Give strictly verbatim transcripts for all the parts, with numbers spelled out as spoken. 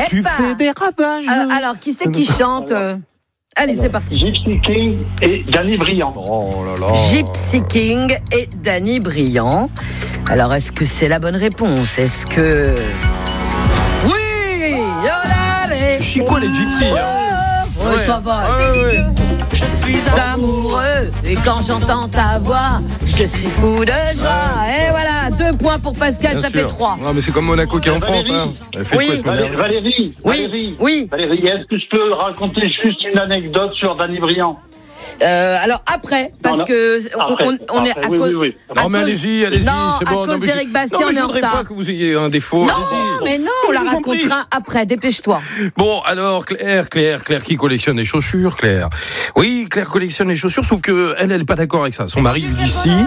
tu fais des ravages. Euh, alors, qui c'est qui chante euh Allez, c'est parti. Gypsy King et Danny Briand. Oh là là. Gypsy King et Danny Briand. Alors, est-ce que c'est la bonne réponse? Est-ce que... Oui, C'est chico les gypsies. Hein. Oh, ouais. Ça va. Ouais, ouais. Je suis amoureux et quand j'entends ta voix, je suis fou de joie. Et voilà, deux points pour Pascal, Bien ça sûr. fait trois. Non, mais c'est comme Monaco qui est en France. Hein. Elle fait Oui. quoi ce Valérie, matin? Valérie, Oui, Valérie, oui. Valérie, est-ce que je peux raconter juste une anecdote sur Danny Briand? Euh, alors après, parce Non, que on, après, on, on est après, à oui, cause. oui, oui. à Non mais cause- allez-y, allez-y, non, c'est bon. à cause non, mais d'Éric je... Bastien, non, mais on je est en voudrais retard. pas que vous ayez un défaut. Non, allez-y. mais non, on Je la vous en prie. racontera après. Dépêche-toi. Bon, alors Claire, Claire, Claire qui collectionne les chaussures, Claire. Oui, Claire collectionne les chaussures, sauf que elle, elle est pas d'accord avec ça. Son mari lui dit si.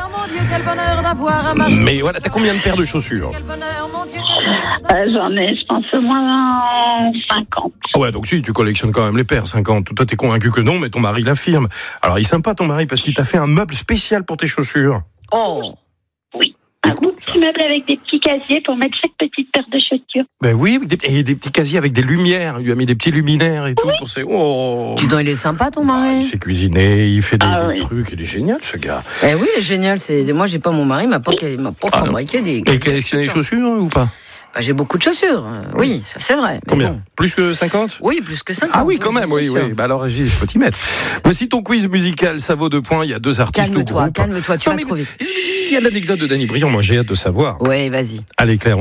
Mais voilà, t'as combien de paires de chaussures? Euh, J'en ai, je pense, au moins cinquante. Ah ouais, donc si, tu collectionnes quand même les paires, cinquante. Toi, t'es convaincu que non, mais ton mari l'affirme. Alors, il est sympa, ton mari, parce qu'il t'a fait un meuble spécial pour tes chaussures. Oh. Un petit meuble avec des petits casiers pour mettre chaque petite paire de chaussures. Ben oui, avec des, et des petits casiers avec des lumières. Il lui a mis des petits luminaires et tout pour ses... Oh. Dis donc, il est sympa ton Ah, mari. il sait cuisiner, il fait des, Ah des oui. trucs, il est génial, ce gars. Eh oui, il est génial. C'est moi, j'ai pas mon mari, il m'a pas, il m'a pas Ah, fabriqué des. Et collectionner les chaussures, hein, ou pas? Bah, j'ai beaucoup de chaussures. euh, Oui, ça c'est vrai. mais Combien? bon. Plus que cinquante? Oui, plus que cinquante. Ah oui, quand même, c'est oui, sûr. oui. Bah alors, Régis, il faut t'y mettre. Voici ton quiz musical, ça vaut deux points. Il y a deux artistes au Calme-toi, groupe. calme-toi, tu Non, vas mais trop vite. Il y a l'anecdote de Danny Briand, moi j'ai hâte de savoir. Oui, vas-y. Allez Claire,